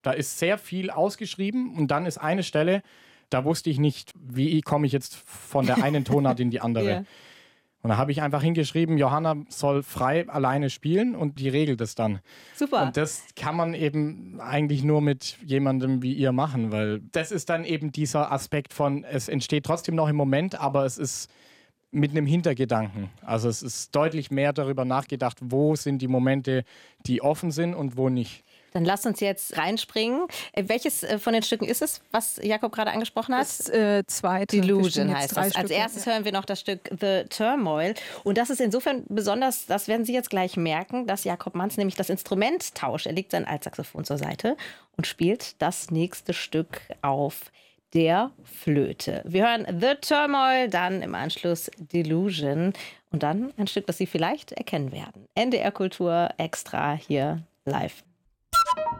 Da ist sehr viel ausgeschrieben und dann ist eine Stelle, da wusste ich nicht, wie komme ich jetzt von der einen Tonart in die andere. Ja. Und da habe ich einfach hingeschrieben, Johanna soll frei alleine spielen und die regelt es dann. Super. Und das kann man eben eigentlich nur mit jemandem wie ihr machen, weil das ist dann eben dieser Aspekt von, es entsteht trotzdem noch im Moment, aber es ist mit einem Hintergedanken. Also es ist deutlich mehr darüber nachgedacht, wo sind die Momente, die offen sind und wo nicht. Dann lasst uns jetzt reinspringen. Welches von den Stücken ist es, was Jakob gerade angesprochen hat? Das zweite. Delusion heißt das. Als Stücke. erstes hören wir noch das Stück The Turmoil. Und das ist insofern besonders, das werden Sie jetzt gleich merken, dass Jakob Manz nämlich das Instrument tauscht. Er legt sein Altsaxophon zur Seite und spielt das nächste Stück auf der Flöte. Wir hören The Turmoil, dann im Anschluss Delusion und dann ein Stück, das Sie vielleicht erkennen werden. NDR Kultur extra hier live.